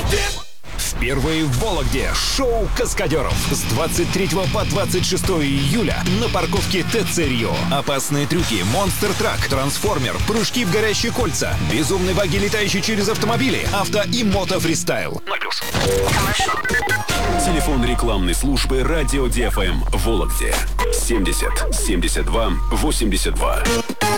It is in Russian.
Впервые в Вологде шоу «Каскадеров» с 23 по 26 июля на парковке ТЦ «Рио». Опасные трюки, монстр-трак, трансформер, прыжки в горящие кольца, безумные баги, летающие через автомобили, авто и мото-фристайл. 0+. Телефон рекламной службы «Радио ДФМ» в Вологде 70 72 82.